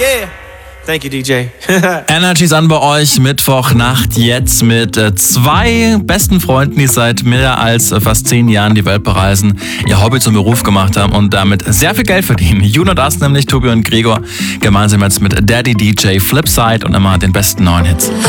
Thank you, DJ. Energy's an bei euch, Mittwochnacht jetzt mit zwei besten Freunden, die seit mehr als fast 10 Jahren die Welt bereisen, ihr Hobby zum Beruf gemacht haben und damit sehr viel Geld verdienen. Juno das nämlich, Tobi und Gregor, gemeinsam jetzt mit Daddy DJ Flipside und immer den besten neuen Hits.